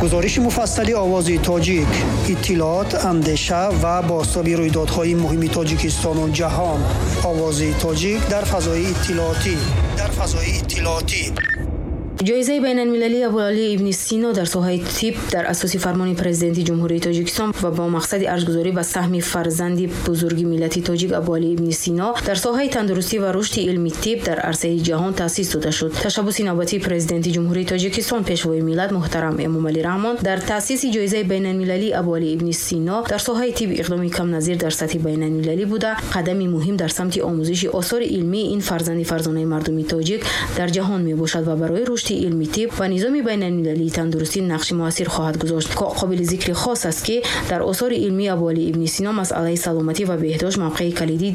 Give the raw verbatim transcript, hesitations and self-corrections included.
گزارش مفصلی آواز تاجیک، اطلاعات، اندیشه و بازتاب رویدادهای مهم تاجیکستان و جهان. آواز تاجیک در فضای اطلاعاتی در فضای اطلاعاتی جایزه بین المللی ابوعلی ابن سینا در ساحه طب در اساس فرمان پرزیدنت جمهوری تاجیکستان و با مقصد ارزگذاری به سهم فرزند بزرگ ملت تاجیک ابوعلی ابن سینا در ساحه تندرستی و رشد علمی طب در عرصه جهان تأسیس داده شد. تشبث نوبتی پرزیدنت جمهوری تاجیکستان پیشوای ملت محترم امامعلی رحمان در تأسیس جایزه بین المللی ابوعلی ابن سینا در ساحه طب اقدامی کم نظیر در سطح بین المللی بوده، قدمی مهم در سمت آموزش آثار علمی این فرزند فرزانه مردم تاجیک در جهان میباشد و برای رشد علمی طب و نظام بین المللی تندرستی نقش موثر خواهد گذاشت. قابل ذکر خاص است که در آثار علمی ابوعلی ابن سینا مسئله سلامتی و بهداشت موقع کلیدی